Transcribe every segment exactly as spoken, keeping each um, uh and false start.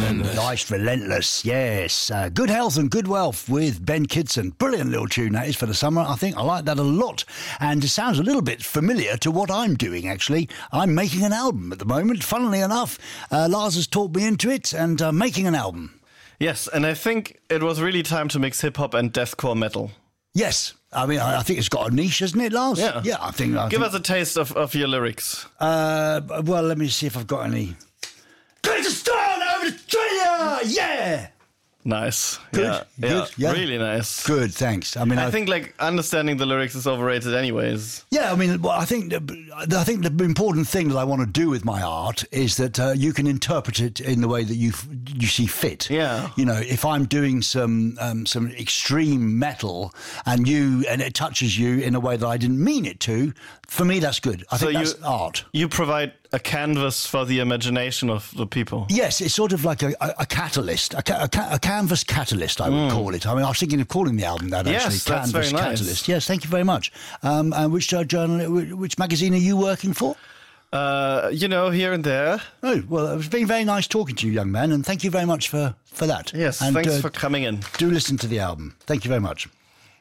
Relentless. Life's Relentless, yes. Uh, Good Health and Good Wealth with Ben Kidson. Brilliant little tune that is for the summer. I think I like that a lot. And it sounds a little bit familiar to what I'm doing, actually. I'm making an album at the moment. Funnily enough, uh, Lars has talked me into it and uh, making an album. Yes, and I think it was really time to mix hip-hop and deathcore metal. Yes. I mean, I, I think it's got a niche, hasn't it, Lars? Yeah. Yeah, I think... I Give think, us a taste of, of your lyrics. Uh, well, let me see if I've got any... Greatest star over Australia! Yeah! Nice. Good. Yeah, Good. yeah. Yeah. Really nice. Good, thanks. I mean, I I've- think like understanding the lyrics is overrated anyways. Yeah, I mean, well, I think the, I think the important thing that I want to do with my art is that uh, you can interpret it in the way that you you see fit. Yeah. You know, if I'm doing some um, some extreme metal and you and it touches you in a way that I didn't mean it to, for me that's good. I So think that's you- art. You provide a canvas for the imagination of the people. Yes, it's sort of like a, a, a catalyst, a, ca- a, ca- a canvas catalyst, I would call it. I mean, I was thinking of calling the album that, Yes, actually. that's Canvas very nice. Catalyst. Yes, thank you very much. Um, and which uh, journal, which magazine are you working for? Uh, you know, here and there. Oh, well, it's been very nice talking to you, young man, and thank you very much for, for that. Yes, and, thanks uh, for coming in. do listen to the album. Thank you very much.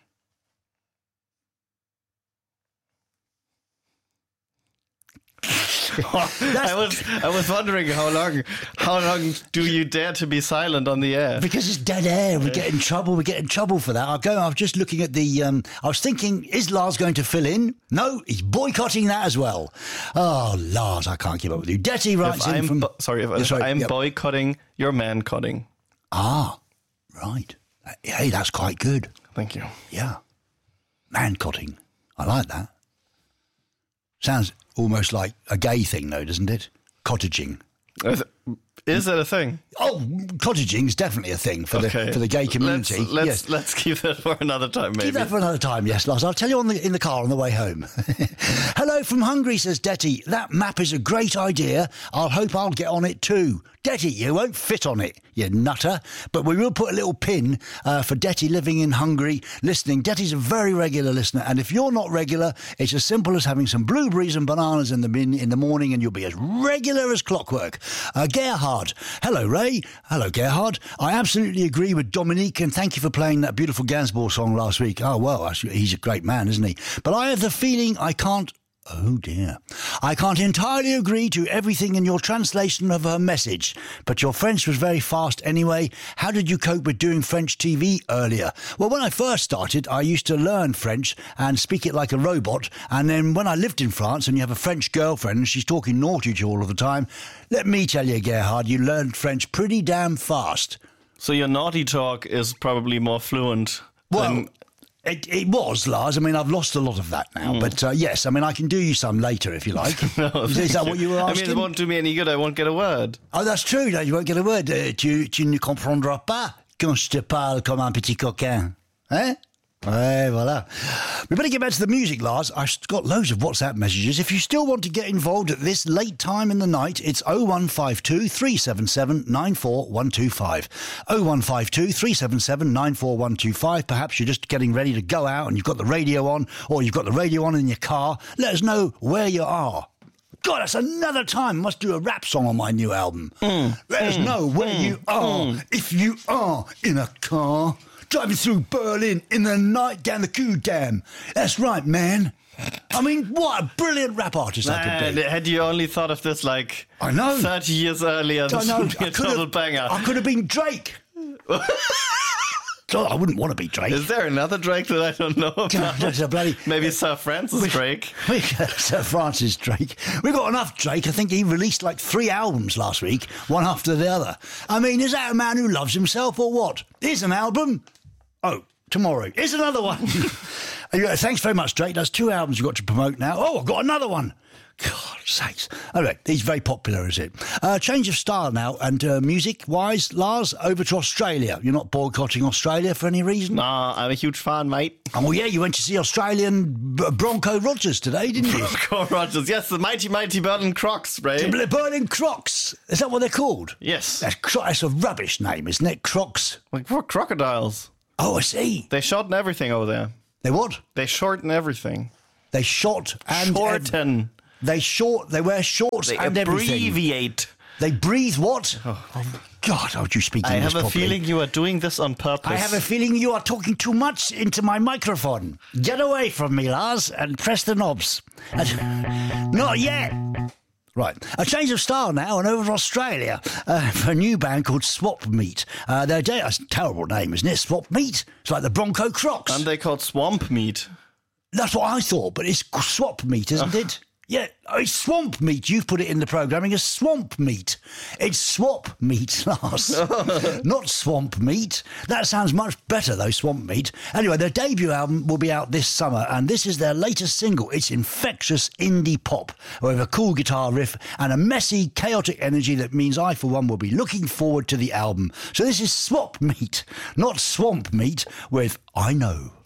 I was I was wondering how long how long do you dare to be silent on the air? Because it's dead air, we get in trouble. We get in trouble for that. I go. I was just looking at the. Um, I was thinking, is Lars going to fill in? No, he's boycotting that as well. Oh, Lars, I can't keep up with you. Detty writes If in I'm from. bo- sorry, if, Yeah, if sorry, I'm yep. boycotting, you're man-cotting. Ah, right. Hey, that's quite good. Thank you. Yeah, man-cotting. I like that. Sounds almost like a gay thing, though, doesn't it? Cottaging. Is is that a thing? Oh, cottaging is definitely a thing for Okay. the for the gay community. Let's let's, yes. let's keep that for another time, maybe. Keep that for another time, yes, Lars. I'll tell you on the in the car on the way home. Hello from Hungary, says Detty. That map is a great idea. I'll hope I'll get on it too. Detty, you won't fit on it, you nutter. But we will put a little pin uh, for Detty living in Hungary, listening. Detty's a very regular listener, and if you're not regular, it's as simple as having some blueberries and bananas in the bin in the morning, and you'll be as regular as clockwork. Uh, Gerhard, hello Ray. Hello Gerhard. I absolutely agree with Dominique, and thank you for playing that beautiful Gainsbourg song last week. Oh well, actually, he's a great man, isn't he? But I have the feeling I can't. Oh dear. I can't entirely agree to everything in your translation of her message, but your French was very fast anyway. How did you cope with doing French T V earlier? Well, when I first started, I used to learn French and speak it like a robot, and then when I lived in France and you have a French girlfriend and she's talking naughty to you all of the time, let me tell you, Gerhard, you learned French pretty damn fast. So your naughty talk is probably more fluent. Well, than... It, it was, Lars. I mean, I've lost a lot of that now. Mm. But uh, yes, I mean, I can do you some later if you like. no, is, is that what you were asking? I mean, it won't do me any good. I won't get a word. Oh, that's true. No, you won't get a word. Uh, tu, tu ne comprendras pas quand je te parle comme un petit coquin. Eh? Ouais, voilà. We better get back to the music, Lars. I've got loads of WhatsApp messages. If you still want to get involved at this late time in the night, it's oh one five two, three seven seven, nine four one two five. oh one five two, three seven seven, nine four one two five. Perhaps you're just getting ready to go out and you've got the radio on, or you've got the radio on in your car. Let us know where you are. God, that's another time. I must do a rap song on my new album. Mm, Let mm, us know where mm, you are, mm. if you are in a car. Driving through Berlin in the night down the Coup Dam. That's right, man. I mean, what a brilliant rap artist I could be. Had you only thought of this like I know. thirty years earlier, this I know. would be a total banger. I could have been Drake. God, I wouldn't want to be Drake. Is there another Drake that I don't know about? That's a bloody, Maybe Sir Francis we, Drake. We, Sir Francis Drake. We got enough Drake. I think he released like three albums last week, one after the other. I mean, is that a man who loves himself or what? Here's an album. Oh, tomorrow. Here's another one. Thanks very much, Drake. That's two albums you've got to promote now. Oh, I've got another one. God sakes. All right, he's very popular, is it? Uh, change of style now, and uh, music-wise, Lars, over to Australia. You're not boycotting Australia for any reason? Nah, I'm a huge fan, mate. Oh, yeah, you went to see Australian Bronco Rogers today, didn't you? Bronco Rogers, yes, the mighty, mighty Berlin Crocs, Ray. The Berlin Crocs. Is that what they're called? Yes. That's, that's a rubbish name, isn't it? Crocs. Like what, crocodiles? Oh, I see. They shorten everything over there. They what? They shorten everything. They short and... Shorten. Ev- they short. They wear shorts they and abbreviate. everything. They breathe what? Oh, God, how do you speak I English have a properly? feeling you are doing this on purpose. I have a feeling you are talking too much into my microphone. Get away from me, Lars, and press the knobs. And, not yet. Right, a change of style now and over to Australia uh, for a new band called Swap Meat. Uh, their day, that's a terrible name, isn't it? Swap Meat? It's like the Bronco Crocs. And they called Swamp Meat. That's what I thought, but it's Swap Meat, isn't it? Yeah, it's Swamp Meat. You've put it in the programming as Swamp Meat. It's Swap Meat, Lars. Not Swamp Meat. That sounds much better, though, Swamp Meat. Anyway, their debut album will be out this summer, and this is their latest single. It's infectious indie pop with a cool guitar riff and a messy, chaotic energy that means I, for one, will be looking forward to the album. So this is Swap Meat, not Swamp Meat, with I Know.